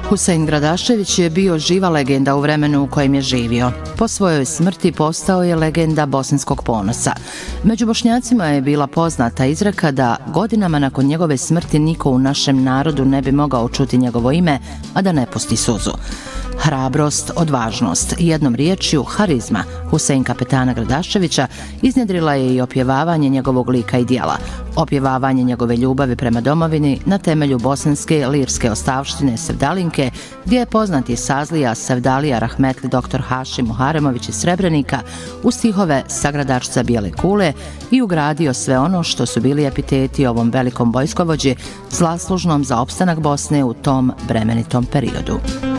Husein Gradašević je bio živa legenda u vremenu u kojem je živio. Po svojoj smrti postao je legenda bosanskog ponosa. Među Bošnjacima je bila poznata izreka da godinama nakon njegove smrti niko u našem narodu ne bi mogao čuti njegovo ime, a da ne pusti suzu. Hrabrost, odvažnost i jednom riječju harizma Husein kapetana Gradaševića iznjedrila je i opjevavanje njegovog lika i djela, opjevavanje njegove ljubavi prema domovini na temelju bosanske lirske ostavštine Sevdalinke, gdje je poznati sazlija Sevdalija rahmetli dr. Hašim Muharemović iz Srebrenika u stihove Sagradačca bijele kule i ugradio sve ono što su bili epiteti ovom velikom vojskovođi zaslužnom za opstanak Bosne u tom bremenitom periodu.